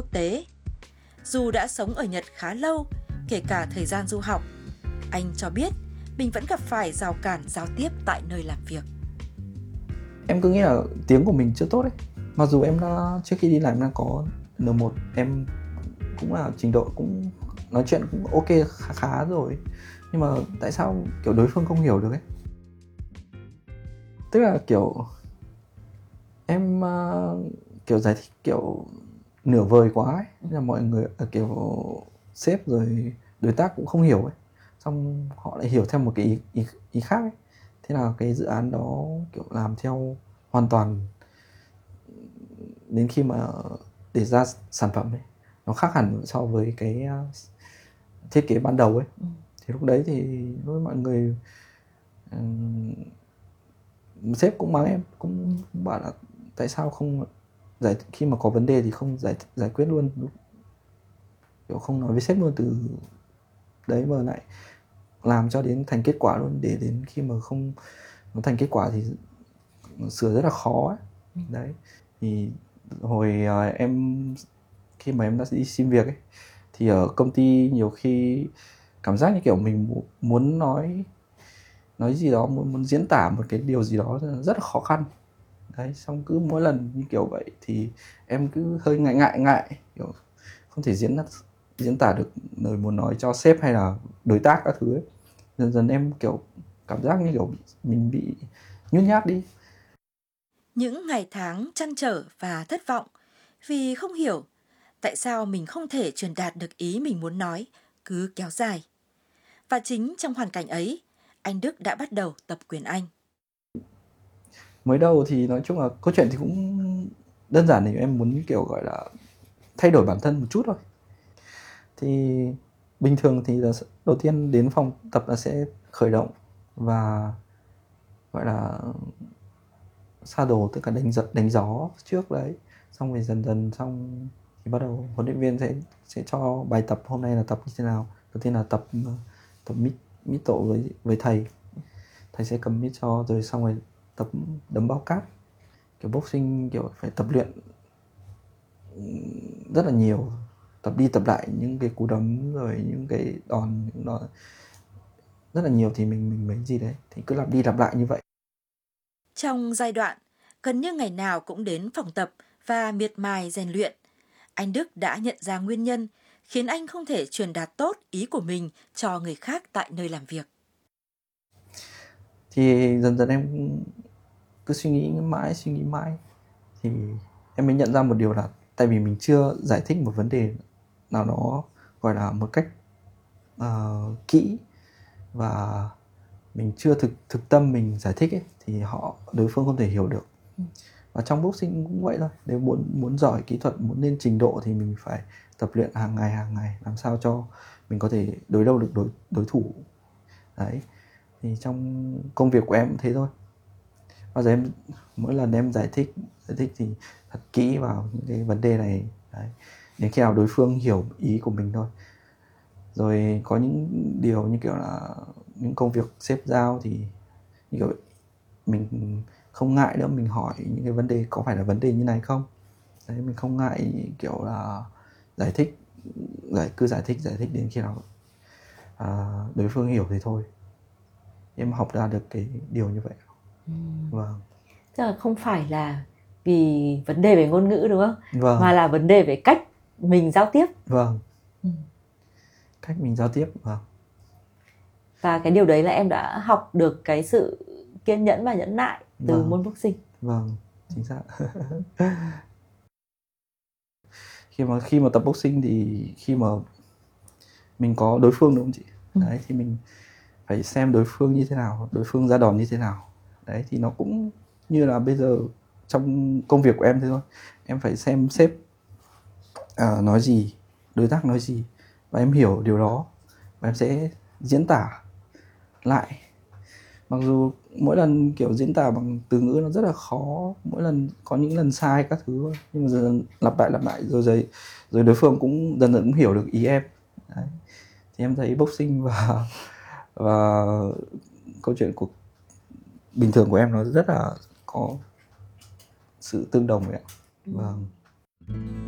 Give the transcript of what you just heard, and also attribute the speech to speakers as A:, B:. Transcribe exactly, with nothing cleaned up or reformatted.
A: tế. Dù đã sống ở Nhật khá lâu, kể cả thời gian du học, anh cho biết mình vẫn gặp phải rào cản giao tiếp tại nơi làm việc.
B: Em cứ nghĩ là tiếng của mình chưa tốt ấy. Mặc dù em đã, trước khi đi làm em đã có N một, em cũng là trình độ cũng nói chuyện cũng ok khá khá rồi. Nhưng mà tại sao kiểu đối phương không hiểu được ấy? Tức là kiểu em uh, kiểu giải thích kiểu nửa vời quá ấy. Nên là mọi người uh, kiểu sếp rồi đối tác cũng không hiểu ấy. Xong họ lại hiểu theo một cái ý, ý, ý khác ấy. Thế là cái dự án đó kiểu làm theo hoàn toàn, đến khi mà để ra sản phẩm ấy nó khác hẳn so với cái uh, thiết kế ban đầu ấy. Ừ. Thì lúc đấy thì với mọi người um, sếp cũng mắng em, cũng bảo là tại sao không giải, khi mà có vấn đề thì không giải giải quyết luôn, kiểu không nói với sếp luôn từ đấy mà lại làm cho đến thành kết quả luôn, để đến khi mà không nó thành kết quả thì sửa rất là khó ấy. Đấy thì hồi uh, em khi mà em đã đi xin việc ấy, thì ở công ty nhiều khi cảm giác như kiểu mình muốn nói nói gì đó, muốn muốn diễn tả một cái điều gì đó rất là khó khăn. Đấy, xong cứ mỗi lần như kiểu vậy thì em cứ hơi ngại ngại ngại kiểu không thể diễn diễn tả được lời muốn nói cho sếp hay là đối tác các thứ ấy. Dần dần em kiểu cảm giác như kiểu mình bị nhút nhát đi.
A: Những ngày tháng trăn trở và thất vọng vì không hiểu tại sao mình không thể truyền đạt được ý mình muốn nói cứ kéo dài. Và chính trong hoàn cảnh ấy, anh Đức đã bắt đầu tập quyền Anh.
B: Mới đầu thì nói chung là câu chuyện thì cũng đơn giản, thì em muốn kiểu gọi là thay đổi bản thân một chút thôi. Thì bình thường thì là đầu tiên đến phòng tập là sẽ khởi động và gọi là sa đồ, tất cả đánh giật đánh gió trước đấy, xong rồi dần dần xong thì bắt đầu huấn luyện viên sẽ sẽ cho bài tập hôm nay là tập như thế nào. Đầu tiên là tập tập mít mít tổ với với thầy thầy sẽ cầm mít cho, rồi xong rồi tập đấm bao cát, kiểu boxing kiểu phải tập luyện rất là nhiều, tập đi tập lại những cái cú đấm rồi những cái đòn, những đòn rất là nhiều, thì mình mình mấy gì đấy thì cứ lặp đi lặp lại như vậy.
A: Trong giai đoạn gần như ngày nào cũng đến phòng tập và miệt mài rèn luyện, anh Đức đã nhận ra nguyên nhân khiến anh không thể truyền đạt tốt ý của mình cho người khác tại nơi làm việc.
B: Thì dần dần em cứ suy nghĩ mãi suy nghĩ mãi thì em mới nhận ra một điều là tại vì mình chưa giải thích một vấn đề nào đó gọi là một cách uh, kỹ, và mình chưa thực thực tâm mình giải thích ấy, thì họ đối phương không thể hiểu được. Và trong boxing cũng vậy thôi, nếu muốn muốn giỏi kỹ thuật, muốn lên trình độ thì mình phải tập luyện hàng ngày hàng ngày, làm sao cho mình có thể đối đầu được đối đối thủ. Đấy, thì trong công việc của em cũng thế thôi. Bao giờ em mỗi lần em giải thích giải thích thì thật kỹ vào những cái vấn đề này. Đấy, đến khi nào đối phương hiểu ý của mình thôi. Rồi có những điều như kiểu là những công việc sếp giao thì như kiểu mình không ngại nữa, mình hỏi những cái vấn đề có phải là vấn đề như này không. Đấy, mình không ngại kiểu là giải thích, giải cứ giải thích giải thích đến khi nào à, đối phương hiểu thì thôi. Em học ra được cái điều như vậy.
C: Ừ.
B: Vâng.
C: Tức là không phải là vì vấn đề về ngôn ngữ đúng không?
B: Vâng.
C: Mà là vấn đề về cách mình giao tiếp.
B: Vâng.
C: Ừ.
B: Cách mình giao tiếp. Vâng.
C: Và cái điều đấy là em đã học được cái sự kiên nhẫn và nhẫn nại từ
B: Vâng.
C: môn boxing.
B: Vâng, chính xác. khi mà khi mà tập boxing thì khi mà mình có đối phương đúng không chị? Ừ. Đấy thì mình phải xem đối phương như thế nào, đối phương ra đòn như thế nào. Đấy thì nó cũng như là bây giờ trong công việc của em thế thôi. Em phải xem sếp uh, nói gì, đối tác nói gì, và em hiểu điều đó và em sẽ diễn tả lại. Mặc dù mỗi lần kiểu diễn tả bằng từ ngữ nó rất là khó, mỗi lần có những lần sai các thứ, nhưng mà dần dần lặp lại lặp lại rồi rồi rồi đối phương cũng dần dần cũng hiểu được ý em. Đấy. Thì em thấy boxing và và câu chuyện cuộc bình thường của em nó rất là có sự tương đồng vậy ạ. Vâng.